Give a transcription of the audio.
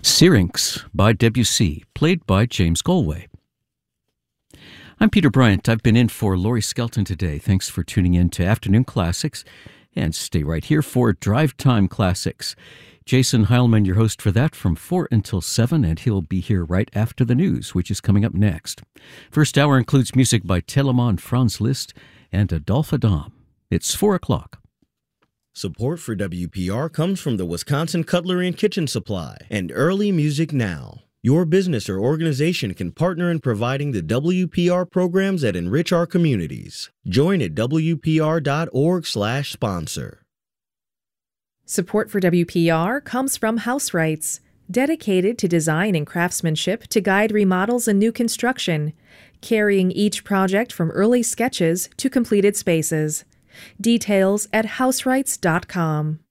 Syrinx by Debussy, played by James Galway. I'm Peter Bryant. I've been in for Laurie Skelton today. Thanks for tuning in to Afternoon Classics, and stay right here for Drive Time Classics. Jason Heilman, your host for that, from 4 until 7, and he'll be here right after the news, which is coming up next. First hour includes music by Telemann, Franz Liszt, and Adolphe Adam. It's 4 o'clock. Support for WPR comes from the Wisconsin Cutlery and Kitchen Supply and Early Music Now. Your business or organization can partner in providing the WPR programs that enrich our communities. Join at WPR.org/sponsor. Support for WPR comes from House Rights, dedicated to design and craftsmanship to guide remodels and new construction, carrying each project from early sketches to completed spaces. Details at houserights.com.